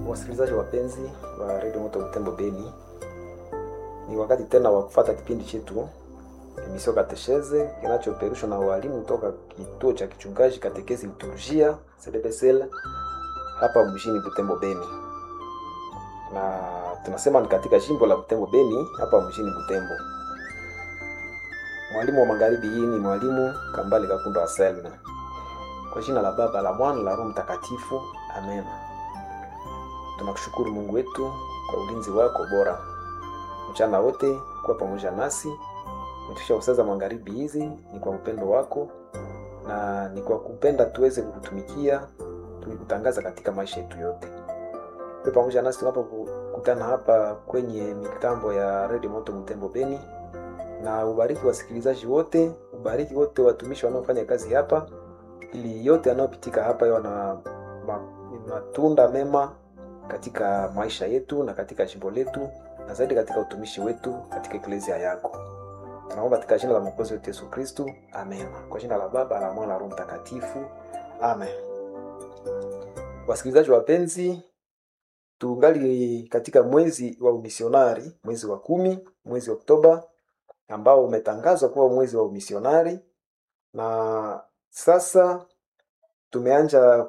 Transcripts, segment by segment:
Wasikilizaji wapenzi wa Radio Moto Butembo Beni, ni wakati tena wa kufuata kipindi chetu emission Katecheze kinachoperushwa na walimu kutoka kituo cha kichungaji Katekesi Liturgia CDPSL hapa mjini Butembo Beni. Na tunasema ni katika jimbo la Butembo Beni hapa mjini Butembo. Mwalimu wa magharibi hii ni mwalimu Kambale Kakundo Aselna. Kwa jina la Baba, la Mwana, la Roho Mtakatifu. Amen. Tunakushukuru Mungu wetu kwa ulinzi wako bora. Mchana wote kwa pamoja nasi. Mtusha usaza magharibi hizi ni kwa upendo wako na ni kwa kupenda tuweze kukutumikia, tukutangaza katika maisha yetu yote. Kwa pamoja nasi tunapokutana hapa kwenye mitambo ya Radio Moto Butembo Beni, na ubariki wasikilizaji wote, ubariki wote watumishi wanaofanya kazi hapa, ili yote yanayopitika hapa yawe na matunda mema katika maisha yetu na katika jimbo letu na zaidi katika utumishi wetu katika eklezia yako. Tunaomba katika jina la Mwokozi wetu Yesu Kristo. Amen. Kwa jina la Baba, la Mwana, la Roho Mtakatifu. Amen. Wasikilizaji wapenzi, tungali katika mwezi wa umisionari, mwezi wa 10, mwezi wa Oktoba, ambao umetangazwa kuwa mwezi wa umisionari, na sasa tumeanza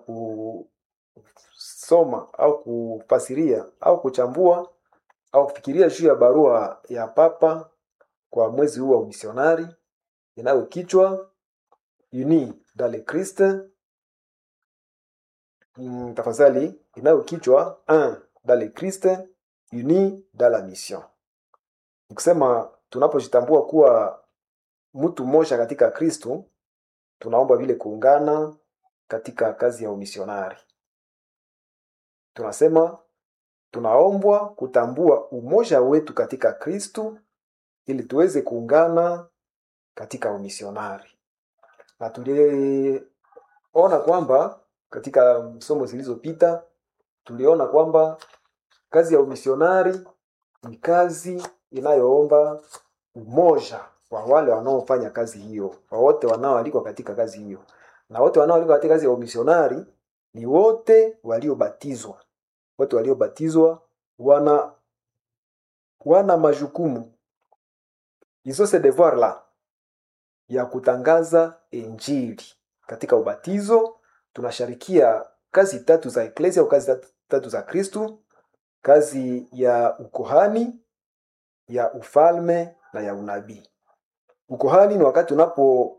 kusoma au kufasiria au kuchambua au kufikiria juu ya barua ya Papa kwa mwezi huu wa umisionari inayokichwa Unis dans le Christ. Tafadhali, inayokichwa Un dans le Christ, Unis dans la mission. Nikisema tunapojitambua kuwa mtu mmoja katika Kristo, tunaomba vile kuungana katika kazi ya umisionari. Tunasema tunaombwa kutambua umoja wetu katika Kristo ili tuweze kuungana katika umisionari. Na tuliona kwamba katika somo zilizopita tuliona kwamba kazi ya umisionari ni kazi inayoomba umoja wa wale wanaofanya kazi hiyo, wa wote wanaoalikwa katika kazi hiyo. Na wote wanaoalikwa katika kazi ya umisionari ni wote waliobatizwa. Wote waliobatizwa wana majukumu, hizo se devoir la ya kutangaza Injili. Katika ubatizo tunasharikia kazi tatu za eklesia au kazi tatu za Kristo: kazi ya ukohani, ya ufalme na ya unabii. Ukohani ni wakati tunapoita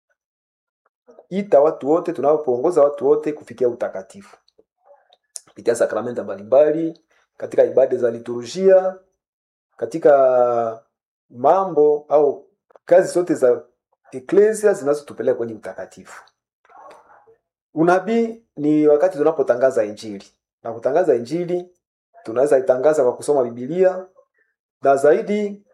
watu wote, tunapoongoza watu wote kufikia utakatifu kupitia sakramenta mbalimbali, katika ibada za liturujia, katika mambo au kazi zote za eklesia zinazotupeleka kwenye utakatifu. Unabii ni wakati tunapotangaza Injili. Na kutangaza Injili tunaweza itangaza kwa kusoma Biblia, na zaidi